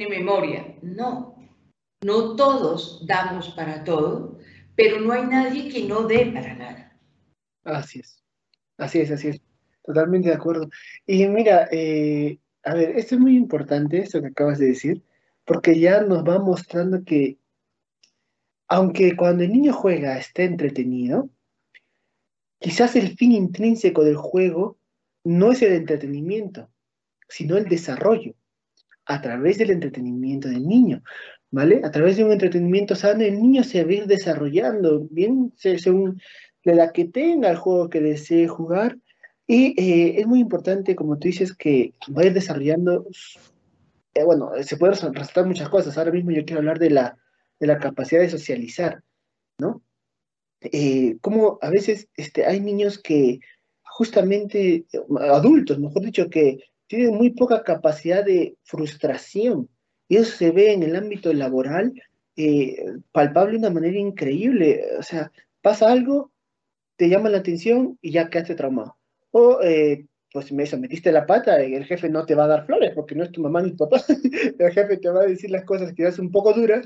memoria. No, no todos damos para todo, pero no hay nadie que no dé para nada. Así es, así es, así es. Totalmente de acuerdo. Y mira, a ver, esto es muy importante, esto que acabas de decir, porque ya nos va mostrando que, aunque cuando el niño juega esté entretenido, quizás el fin intrínseco del juego no es el entretenimiento, sino el desarrollo a través del entretenimiento del niño, ¿vale? A través de un entretenimiento sano, el niño se va a ir desarrollando, bien, según la edad que tenga, el juego que desee jugar. Y es muy importante, como tú dices, que va a ir desarrollando, bueno, se pueden resaltar muchas cosas. Ahora mismo yo quiero hablar de la capacidad de socializar, ¿no? Como a veces hay niños que justamente, adultos, mejor dicho, que tienen muy poca capacidad de frustración. Y eso se ve en el ámbito laboral palpable de una manera increíble. O sea, pasa algo, te llama la atención y ya quedaste traumado. O, pues eso, metiste la pata y el jefe no te va a dar flores porque no es tu mamá ni tu papá. El jefe te va a decir las cosas quizás un poco duras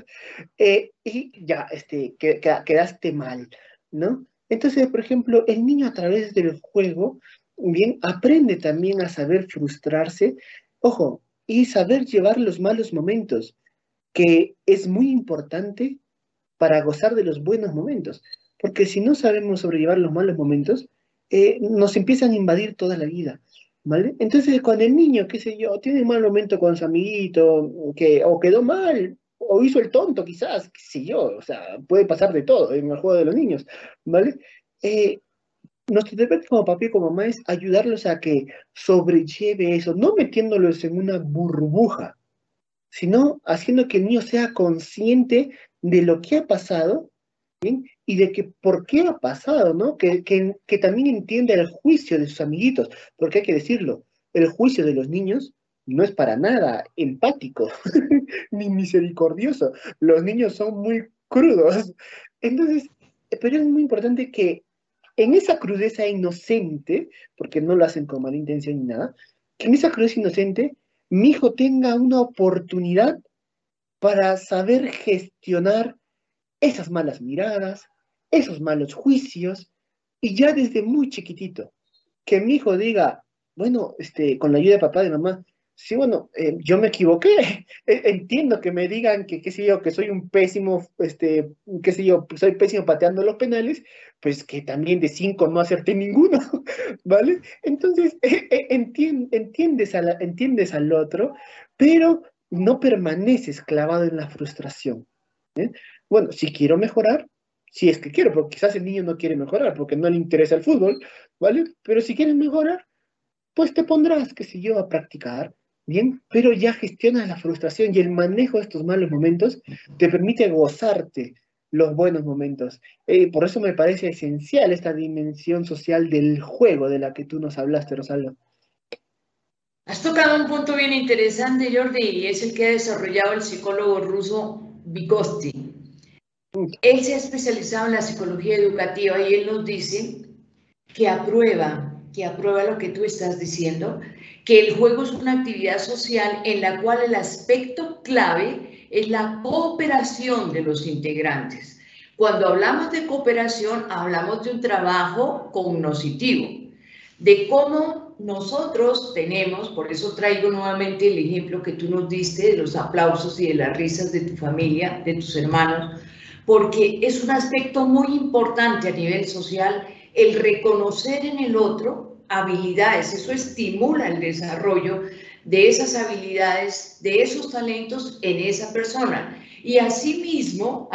y ya, quedaste mal, ¿no? Entonces, por ejemplo, el niño a través del juego, bien, aprende también a saber frustrarse, ojo, y saber llevar los malos momentos, que es muy importante para gozar de los buenos momentos, porque si no sabemos sobrellevar los malos momentos, nos empiezan a invadir toda la vida, ¿vale? Entonces, cuando el niño, qué sé yo, tiene un mal momento con su amiguito, o quedó mal, o hizo el tonto quizás, qué sé yo, o sea, puede pasar de todo en el juego de los niños, ¿vale? Eh, Nuestro deber como papá y como mamá es ayudarlos a que sobrelleve eso, no metiéndolos en una burbuja, sino haciendo que el niño sea consciente de lo que ha pasado, ¿bien? Y de que por qué ha pasado, ¿no? Que también entienda el juicio de sus amiguitos, porque hay que decirlo, el juicio de los niños no es para nada empático ni misericordioso. Los niños son muy crudos. Entonces, pero es muy importante que en esa crudeza inocente, porque no lo hacen con mala intención ni nada, que en esa crudeza inocente mi hijo tenga una oportunidad para saber gestionar esas malas miradas, esos malos juicios, y ya desde muy chiquitito, que mi hijo diga, bueno, con la ayuda de papá y de mamá, sí, bueno, yo me equivoqué, entiendo que me digan que, qué sé yo, que soy un pésimo, qué sé yo, soy pésimo pateando los penales, pues que también de 5 no acerté ninguno, ¿vale? Entonces, entiendes al otro, pero no permaneces clavado en la frustración. ¿Eh? Bueno, si quiero mejorar, si es que quiero, porque quizás el niño no quiere mejorar porque no le interesa el fútbol, ¿vale? Pero si quieres mejorar, pues te pondrás, qué sé yo, a practicar, ¿bien? Pero ya gestionas la frustración y el manejo de estos malos momentos te permite gozarte los buenos momentos. Por eso me parece esencial esta dimensión social del juego de la que tú nos hablaste, Rosalba. Has tocado un punto bien interesante, Jordi, y es el que ha desarrollado el psicólogo ruso Vygotsky. Él se ha especializado en la psicología educativa y él nos dice que aprueba lo que tú estás diciendo, que el juego es una actividad social en la cual el aspecto clave es la cooperación de los integrantes. Cuando hablamos de cooperación, hablamos de un trabajo cognoscitivo, de cómo nosotros tenemos, por eso traigo nuevamente el ejemplo que tú nos diste de los aplausos y de las risas de tu familia, de tus hermanos, porque es un aspecto muy importante a nivel social el reconocer en el otro habilidades, eso estimula el desarrollo de esas habilidades, de esos talentos en esa persona. Y asimismo,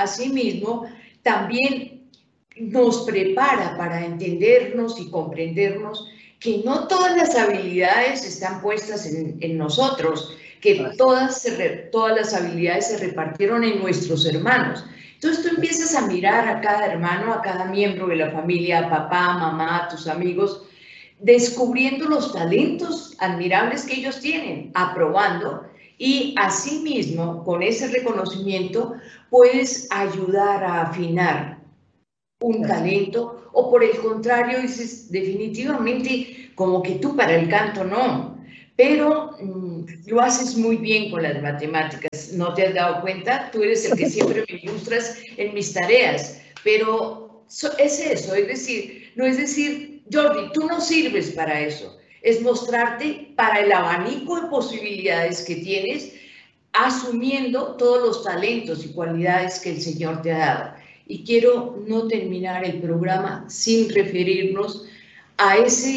también nos prepara para entendernos y comprendernos que no todas las habilidades están puestas en nosotros, que todas las habilidades se repartieron en nuestros hermanos. Entonces tú empiezas a mirar a cada hermano, a cada miembro de la familia, a papá, mamá, a tus amigos, descubriendo los talentos admirables que ellos tienen, aprobando, y asimismo, con ese reconocimiento, puedes ayudar a afinar un talento, o por el contrario, dices definitivamente como que tú para el canto no, pero lo haces muy bien con las matemáticas. ¿No te has dado cuenta? Tú eres el que siempre me ilustras en mis tareas, pero es eso, es decir, no es decir, Jordi, tú no sirves para eso, es mostrarte para el abanico de posibilidades que tienes, asumiendo todos los talentos y cualidades que el Señor te ha dado. Y quiero no terminar el programa sin referirnos a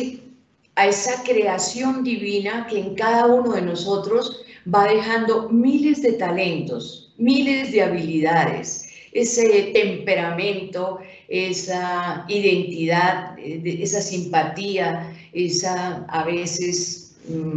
esa creación divina que en cada uno de nosotros va dejando miles de talentos, miles de habilidades, ese temperamento, esa identidad, esa simpatía, esa a veces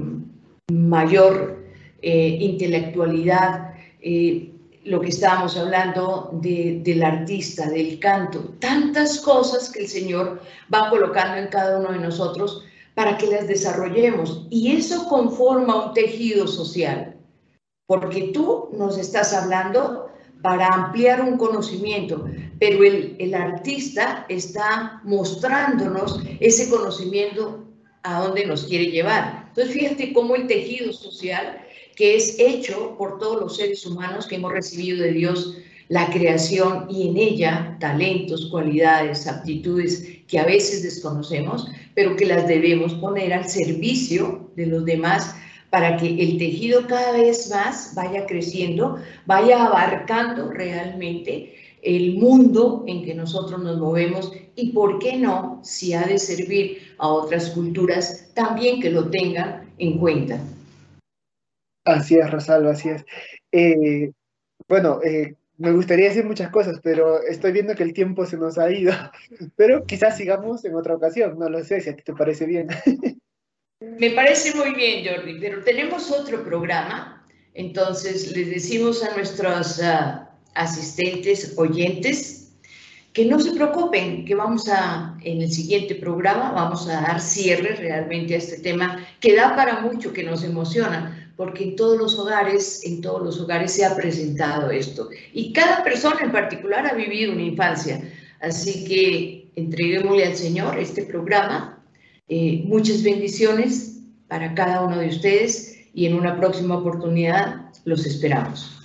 mayor intelectualidad, lo que estábamos hablando del artista, del canto, tantas cosas que el Señor va colocando en cada uno de nosotros para que las desarrollemos. Y eso conforma un tejido social, porque tú nos estás hablando para ampliar un conocimiento, pero el artista está mostrándonos ese conocimiento a dónde nos quiere llevar. Entonces, fíjate cómo el tejido social, que es hecho por todos los seres humanos que hemos recibido de Dios la creación y en ella talentos, cualidades, aptitudes que a veces desconocemos, pero que las debemos poner al servicio de los demás para que el tejido cada vez más vaya creciendo, vaya abarcando realmente el mundo en que nosotros nos movemos y, ¿por qué no?, si ha de servir a otras culturas, también que lo tengan en cuenta. Así es, Rosalba, así es. Bueno, me gustaría decir muchas cosas, pero estoy viendo que el tiempo se nos ha ido. Pero quizás sigamos en otra ocasión, no lo sé, si a ti te parece bien. Me parece muy bien, Jordi, pero tenemos otro programa, entonces les decimos a nuestros asistentes, oyentes, que no se preocupen, que en el siguiente programa vamos a dar cierre realmente a este tema que da para mucho, que nos emociona, porque en todos los hogares se ha presentado esto. Y cada persona en particular ha vivido una infancia. Así que entreguémosle al Señor este programa. Muchas bendiciones para cada uno de ustedes y en una próxima oportunidad los esperamos.